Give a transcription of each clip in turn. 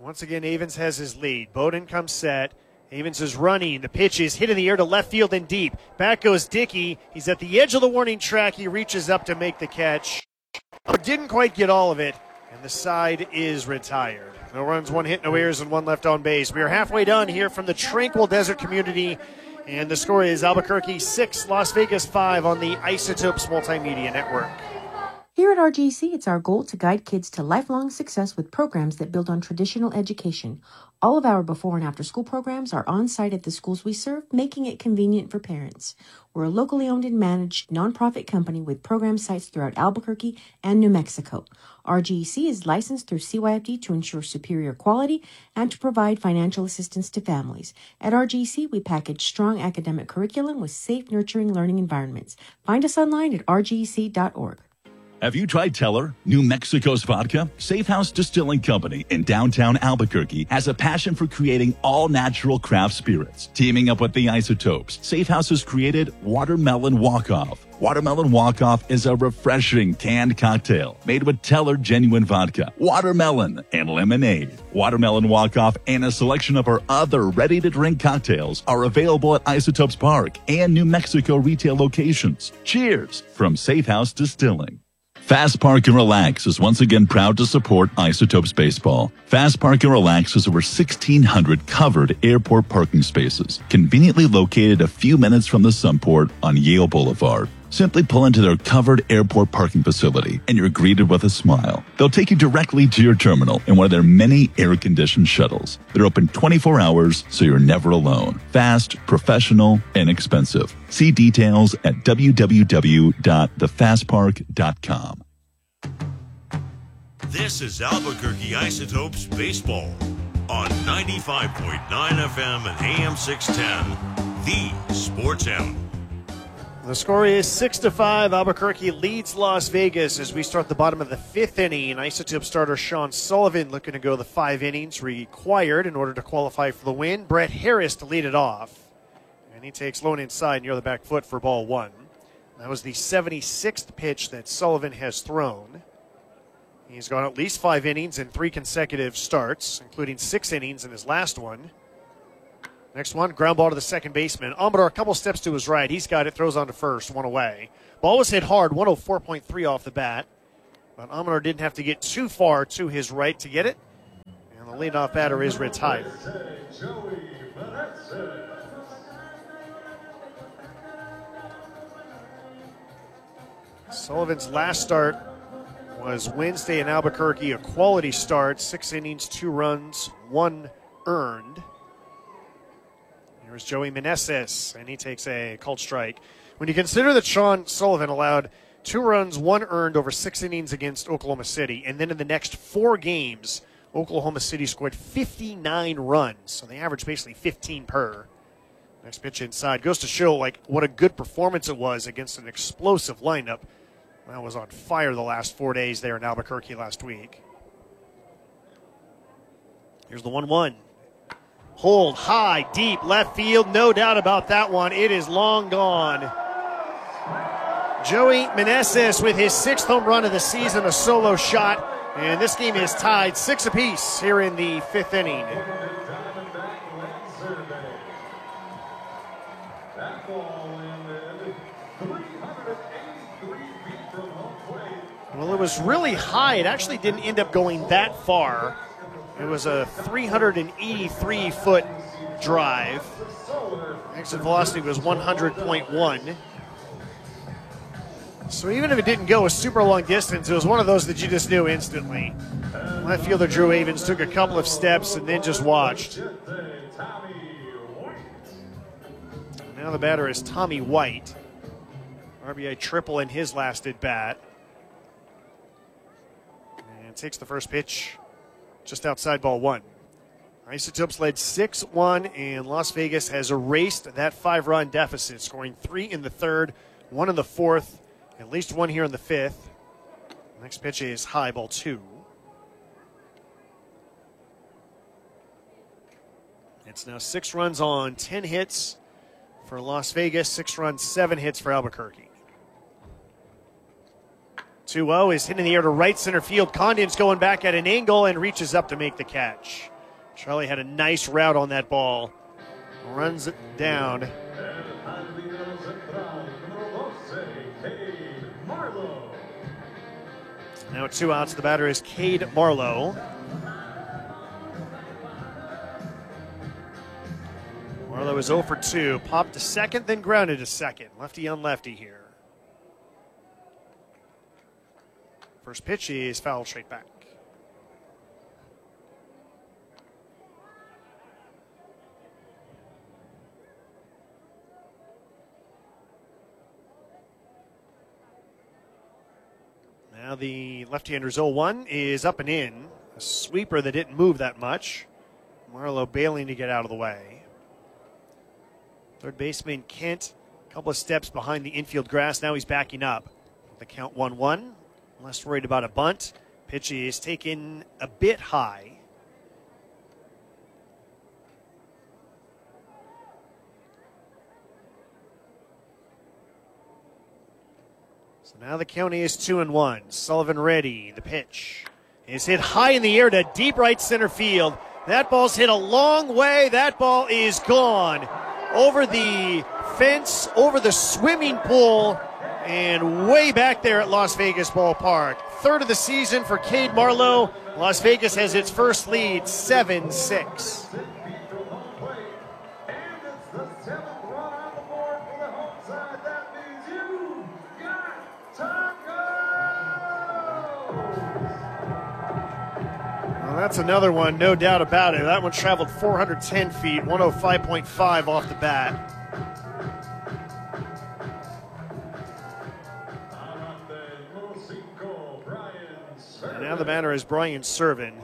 Once again, Avens has his lead. Bowden comes set. Avens is running. The pitch is hit in the air to left field and deep. Back goes Dickey. He's at the edge of the warning track. He reaches up to make the catch. Didn't quite get all of it, and the side is retired. No runs, one hit, no errors, and one left on base. We are halfway done here from the tranquil desert community, and the score is Albuquerque 6, Las Vegas 5 on the Isotopes Multimedia Network. Here at RGC, it's our goal to guide kids to lifelong success with programs that build on traditional education. All of our before and after school programs are on site at the schools we serve, making it convenient for parents. We're a locally owned and managed nonprofit company with program sites throughout Albuquerque and New Mexico. RGC is licensed through CYFD to ensure superior quality and to provide financial assistance to families. At RGC, we package strong academic curriculum with safe, nurturing learning environments. Find us online at rgc.org. Have you tried Teller, New Mexico's vodka? Safe House Distilling Company in downtown Albuquerque has a passion for creating all-natural craft spirits. Teaming up with the Isotopes, Safe House has created Watermelon Walk-Off. Watermelon Walk-Off is a refreshing canned cocktail made with Teller genuine vodka, watermelon, and lemonade. Watermelon Walk-Off and a selection of our other ready-to-drink cocktails are available at Isotopes Park and New Mexico retail locations. Cheers from Safe House Distilling. Fast Park and Relax is once again proud to support Isotopes Baseball. Fast Park and Relax has over 1,600 covered airport parking spaces, conveniently located a few minutes from the Sunport on Yale Boulevard. Simply pull into their covered airport parking facility and you're greeted with a smile. They'll take you directly to your terminal in one of their many air-conditioned shuttles. They're open 24 hours, so you're never alone. Fast, professional, and expensive. See details at www.thefastpark.com. This is Albuquerque Isotopes Baseball on 95.9 FM and AM 610, the Sports Animal. The score is 6-5. Albuquerque leads Las Vegas as we start the bottom of the fifth inning. Isotope starter Sean Sullivan looking to go the 5 innings required in order to qualify for the win. Brett Harris to lead it off. And he takes low and inside near the back foot for ball 1. That was the 76th pitch that Sullivan has thrown. He's gone at least 5 innings in 3 consecutive starts, including 6 innings in his last one. Next one, ground ball to the second baseman. Amador a couple steps to his right. He's got it, throws on to first, 1 away. Ball was hit hard, 104.3 off the bat. But Amador didn't have to get too far to his right to get it. And the leadoff batter is retired. Sullivan's last start was Wednesday in Albuquerque, a quality start. 6 innings, 2 runs, 1 earned. Here's Joey Meneses, and he takes a called strike. When you consider that Sean Sullivan allowed 2 runs, 1 earned over 6 innings against Oklahoma City, and then in the next 4 games, Oklahoma City scored 59 runs, so they averaged basically 15 per. Next pitch inside. Goes to show what a good performance it was against an explosive lineup that was on fire the last 4 days there in Albuquerque last week. Here's the 1-1. Hold high, deep, left field. No doubt about that one. It is long gone. Joey Meneses with his 6th home run of the season, a solo shot. And this game is tied 6 apiece here in the 5th inning. Well, it was really high. It actually didn't end up going that far. It was a 383-foot drive. Exit velocity was 100.1. So even if it didn't go a super long distance, it was one of those that you just knew instantly. Left fielder Drew Avens took a couple of steps and then just watched. Now the batter is Tommy White. RBI triple in his last at bat. And takes the first pitch just outside ball 1. Isotopes led 6-1, and Las Vegas has erased that 5-run deficit, scoring 3 in the 3rd, 1 in the 4th, at least 1 here in the 5th. Next pitch is high, ball 2. It's now 6 runs on 10 hits for Las Vegas, 6 runs, 7 hits for Albuquerque. 2-0 is hit in the air to right center field. Condon's going back at an angle and reaches up to make the catch. Charlie had a nice route on that ball. Runs it down. Now 2 outs. The batter is Cade Marlowe. Marlowe is 0 for 2. Popped to second, then grounded to second. Lefty on lefty here. First pitch is fouled straight back. Now the left-hander's 0-1 is up and in. A sweeper that didn't move that much. Marlowe bailing to get out of the way. Third baseman Kent, a couple of steps behind the infield grass. Now he's backing up. The count 1-1. Less worried about a bunt. Pitch is taken a bit high. So now the count is 2-1. Sullivan ready. The pitch is hit high in the air to deep right center field. That ball's hit a long way. That ball is gone. Over the fence, over the swimming pool, and way back there at Las Vegas Ballpark. Third of the season for Cade Marlowe. Las Vegas has its first lead, 7-6. Well, that's another one, no doubt about it. That one traveled 410 feet, 105.5 off the bat. And now the batter is Brian Servin.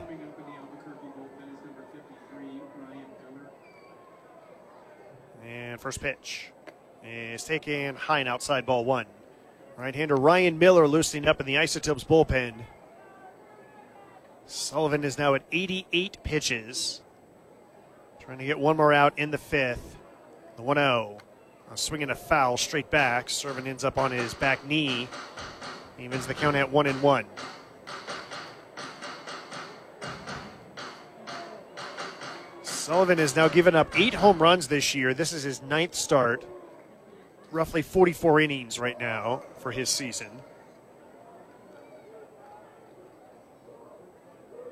And first pitch is taken high and outside, ball 1. Right-hander Ryan Miller loosening up in the Isotopes bullpen. Sullivan is now at 88 pitches. Trying to get one more out in the 5th. The 1-0. Swinging a foul straight back. Servin ends up on his back knee. Evens the count at 1-1. Sullivan has now given up 8 home runs this year. This is his 9th start. Roughly 44 innings right now for his season.